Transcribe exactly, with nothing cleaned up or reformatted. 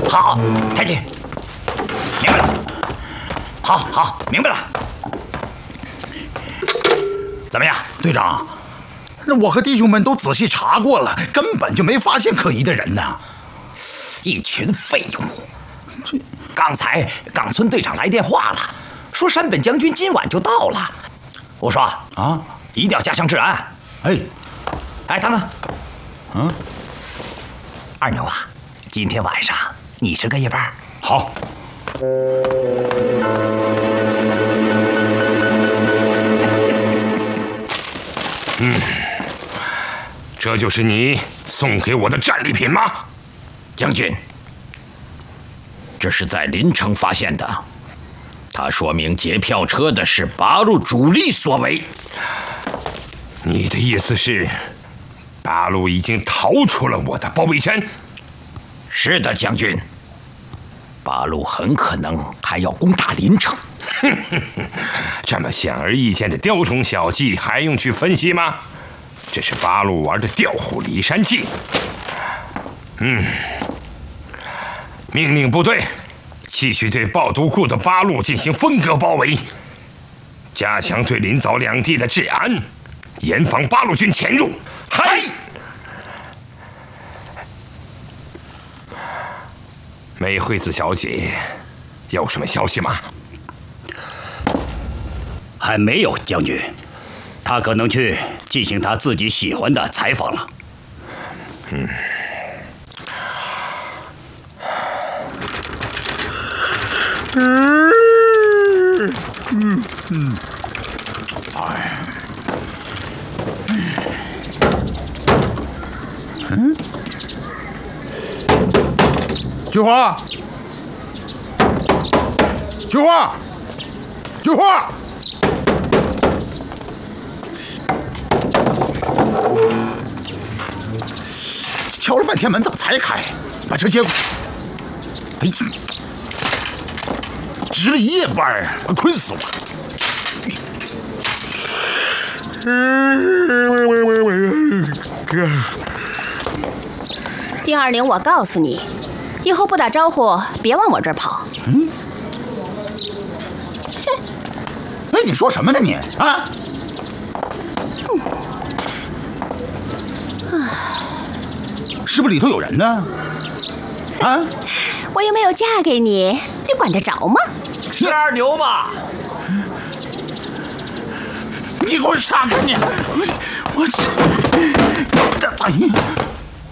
好，太君，明白了。好，好，明白了。怎么样， 队长？那我和弟兄们都仔细查过了，根本就没发现可疑的人呢。 一群废物！刚才冈村队长来电话了，说山本将军今晚就到了。我说啊，一定要加强治安。 哎， 哎，等等， 嗯， 二牛啊，今天晚上你值个夜班。 好。 嗯，这就是你送给我的战利品吗？ 将军，这是在临城发现的，它说明劫票车的是八路主力所为。 你的意思是，八路已经逃出了我的包围圈？ 是的，将军。八路很可能还要攻打临城。 哼哼哼，这么显而易见的雕虫小技，还用去分析吗？这是八路玩的调虎离山计。嗯，命令部队继续对抱毒库的八路进行分割包围，加强对临枣两地的治安，严防八路军潜入。嗨！美惠子小姐，有什么消息吗？ 还没有，将军。他可能去进行他自己喜欢的采访了。 嗯。 嗯嗯嗯，哎，嗯，菊花，菊花，菊花。敲了半天门，怎么才开？把车接过。哎呀，值了一夜班，困死我！ 丁二零，我告诉你，以后不打招呼别往我这儿跑。 嗯。哎，你说什么呢你啊？ 嗯。 是不是里头有人呢？啊！ 我又没有嫁给你，你管得着吗？ 是二牛吧？ 你给我闪开！你我我！哎呀！